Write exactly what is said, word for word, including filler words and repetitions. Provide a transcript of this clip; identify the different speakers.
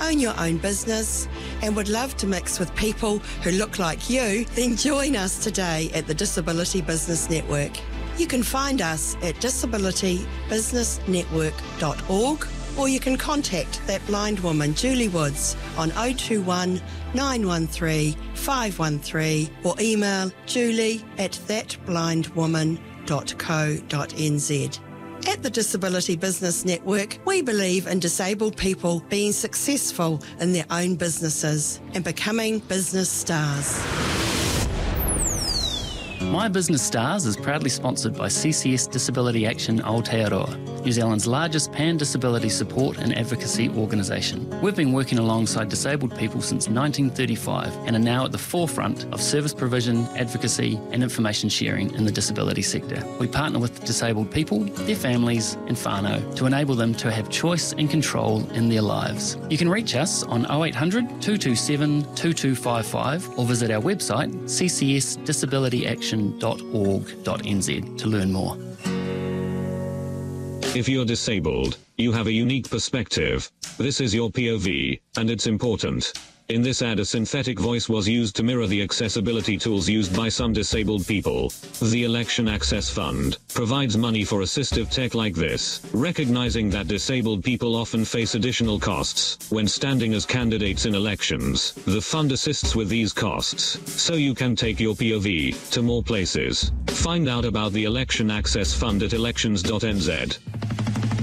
Speaker 1: own your own business, and would love to mix with people who look like you, then join us today at the Disability Business Network. You can find us at disability business network dot org, or you can contact that blind woman, Julie Woods, on oh two one, nine one three, five one three, or email julie at that blind woman dot co dot n z. At the Disability Business Network, we believe in disabled people being successful in their own businesses and becoming business stars.
Speaker 2: My Business Stars is proudly sponsored by C C S Disability Action Aotearoa, New Zealand's largest pan-disability support and advocacy organisation. We've been working alongside disabled people since nineteen thirty-five and are now at the forefront of service provision, advocacy and information sharing in the disability sector. We partner with disabled people, their families and whānau to enable them to have choice and control in their lives. You can reach us on oh eight hundred, two two seven, two two five five or visit our website c c s disability action dot org dot n z to learn more.
Speaker 3: If you're disabled, you have a unique perspective. This is your P O V, and it's important. In this ad, a synthetic voice was used to mirror the accessibility tools used by some disabled people. The Election Access Fund provides money for assistive tech like this, recognizing that disabled people often face additional costs when standing as candidates in elections. The fund assists with these costs, so you can take your P O V to more places. Find out about the Election Access Fund at elections dot n z.